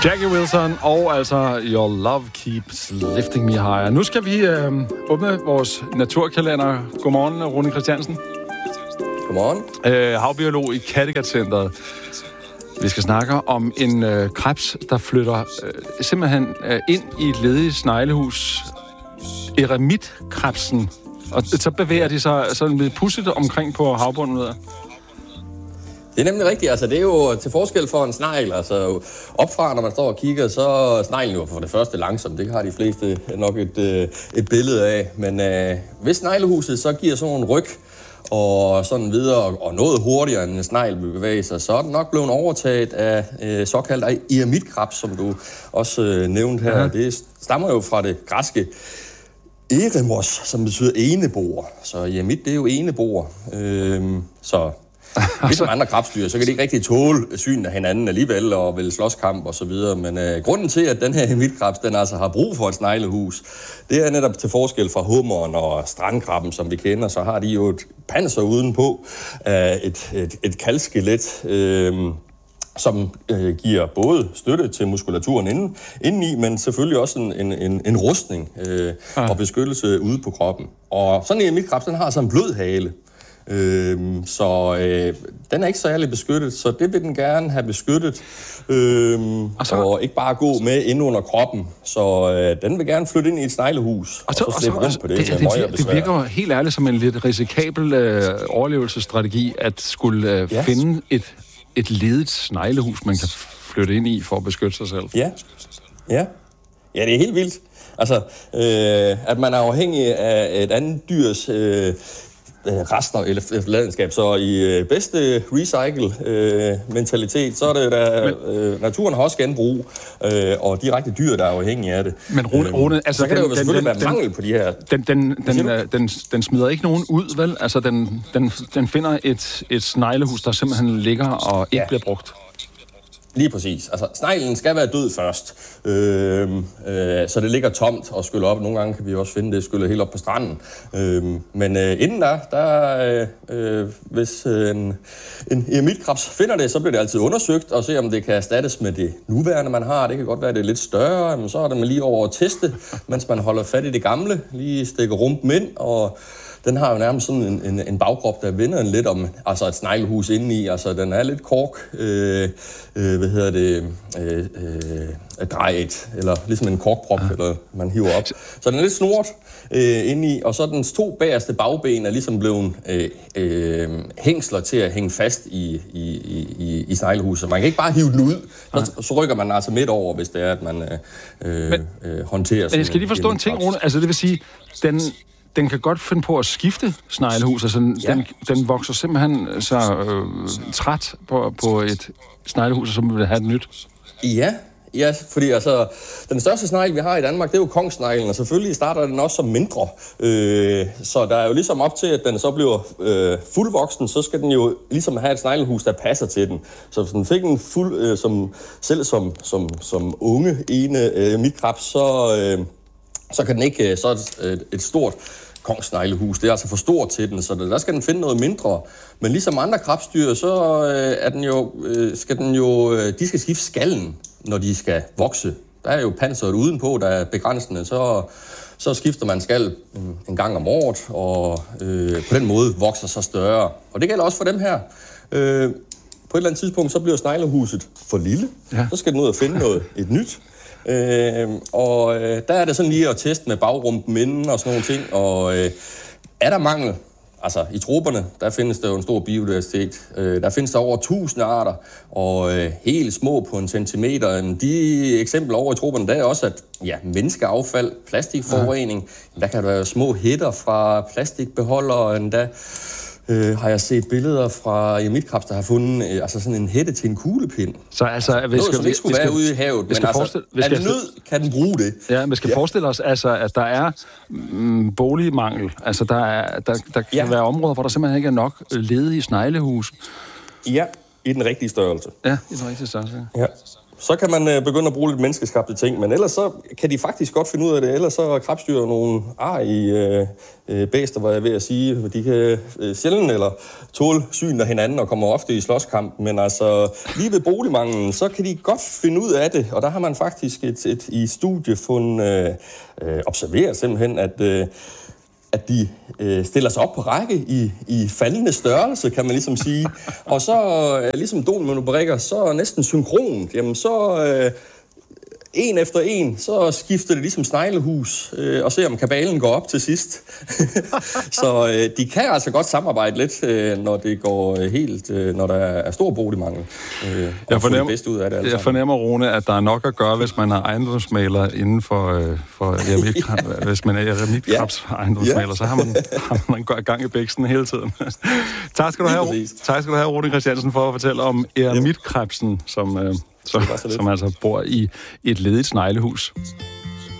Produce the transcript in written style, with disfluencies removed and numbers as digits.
Jackie Wilson og altså Your Love Keeps Lifting Me Higher. Nu skal vi åbne vores naturkalender. Godmorgen, Rune Christiansen. Godmorgen. Havbiolog i Kattegat-centret. Vi skal snakke om en krebs, der flytter simpelthen ind i et ledigt sneglehus. Eremitkrebsen. Og så bevæger de sig sådan lidt pudset omkring på havbunden. Det er nemlig rigtigt. Altså, det er jo til forskel for en snegl. Altså, opfra, når man står og kigger, så er sneglen jo for det første langsomt. Det har de fleste nok et billede af. Men hvis sneglehuset så giver sådan en ryg og sådan videre, og noget hurtigere end en snegl vil bevæge sig, så er den nok blevet overtaget af såkaldt eremitkrebs, som du også nævnte her. Det stammer jo fra det græske eremos, som betyder eneboer. Så eremit, det er jo eneboer. Så ligesom andre krebsdyr, så kan de ikke rigtig tåle synet af hinanden alligevel og vel slåskamp og så videre. Men grunden til, at den her eremitkrebs, den altså har brug for et sneglehus, det er netop til forskel fra hummeren og strandkrabben, som vi kender, så har de jo et panser udenpå af et kalkskelet, som giver både støtte til muskulaturen indeni, men selvfølgelig også en rustning og beskyttelse ude på kroppen. Og sådan en eremitkrebs, den har altså en blød hale. Så den er ikke særlig beskyttet, så det vil den gerne have beskyttet, og ikke bare gå med ind under kroppen. Så den vil gerne flytte ind i et sneglehus, og så slippe rundt på det. Det virker helt ærligt som en lidt risikabel overlevelsesstrategi, at skulle finde et ledigt sneglehus, man kan flytte ind i for at beskytte sig selv. Ja, det er helt vildt. Altså, at man er afhængig af et andet dyrs rester eller ladenskab, så i bedste recycle-mentalitet, så er det da naturen har også genbrug, og direkte dyr, der er afhængige af det. Men Rune, altså så kan det jo selvfølgelig være mangel på de her. Den smider ikke nogen ud, vel? Altså, den finder et sneglehus, der simpelthen ligger og ikke bliver brugt. Lige præcis. Altså, sneglen skal være død først, så det ligger tomt og skyller op. Nogle gange kan vi også finde det skyller helt op på stranden. Men inden hvis en eremitkrebs finder det, så bliver det altid undersøgt og se, om det kan erstattes med det nuværende, man har. Det kan godt være, at det er lidt større, men så er det man lige over at teste, mens man holder fat i det gamle, lige stikker rumpen ind, og den har jo nærmest sådan en bagkrop, der vender en lidt om altså et sneglehus indeni. Altså, den er lidt drejet, eller ligesom en korkprop, eller man hiver op. Så den er lidt snort indeni, og så dens to bagerste bagben er ligesom blevet hængsler til at hænge fast i sneglehuset. Man kan ikke bare hive den ud, så rykker man altså midt over, hvis det er, at man håndterer. Men jeg skal lige forstå en ting, Rune. Altså, det vil sige, den kan godt finde på at skifte sneglehus. Altså, den vokser simpelthen så træt på et sneglehus, som vil have et nyt. Ja, fordi altså, den største snegl, vi har i Danmark, det er jo kongsneglen, og selvfølgelig starter den også som mindre. Så der er jo ligesom op til, at den så bliver fuldvoksen, så skal den jo ligesom have et sneglehus, der passer til den. Så hvis den fik en fuld, som unge eremitkrebs, så kan den ikke, så et stort kongsneglehus. Det er altså for stort til den, så der skal den finde noget mindre. Men ligesom andre krebsdyr, så er den jo, de skal skifte skallen, når de skal vokse. Der er jo panseret udenpå, der er begrænsende, så skifter man skal en gang om året, og på den måde vokser så større. Og det gælder også for dem her. På et eller andet tidspunkt, så bliver sneglehuset for lille. Ja. Så skal den ud og finde et nyt. Og der er det sådan lige at teste med bagrumpen inden og sådan nogle ting, og er der mangel, altså i troperne, der findes der jo en stor biodiversitet, der findes der over 1000 arter, og helt små på 1 centimeter. De eksempler over i troperne, der er også, at menneskeaffald, plastikforurening, der kan være små hætter fra plastikbeholdere, endda har jeg set billeder fra eremitkrebs, der har fundet altså sådan en hætte til en kuglepind. Så altså, som ikke skulle være ude i havet, men altså, er det nød, kan den bruge det. Ja, men skal forestille os, altså, at der er boligmangel. Altså, der kan være områder, hvor der simpelthen ikke er nok ledige sneglehus. Ja, i den rigtige størrelse. Ja, i den rigtige størrelse. Ja. Så kan man begynde at bruge lidt menneskeskabte ting, men ellers så kan de faktisk godt finde ud af det. Ellers så er krebsdyr nogle arige bæster, hvor jeg ved at sige. De kan sjældent eller tåle syn af hinanden og kommer ofte i slåskamp, men altså lige ved boligmanglen, så kan de godt finde ud af det, og der har man faktisk i studiefund observeret simpelthen, at de stiller sig op på række i faldende størrelse, kan man ligesom sige. Og så ligesom dominobrikker, så næsten synkront. Jamen så en efter en, så skifter det ligesom sneglehus, og ser om kabalen går op til sidst. Så de kan altså godt samarbejde lidt, når det går helt, når der er stor boligmangel. Jeg fornemmer, Rune, at der er nok at gøre, hvis man har ejendomsmaler inden for hvis man er eremitkrebs ejendomsmaler, så har man gang i bæksten hele tiden. Tak skal du have, Rune Christiansen, for at fortælle om eremitkrebsen, som altså bor i et ledigt sneglehus.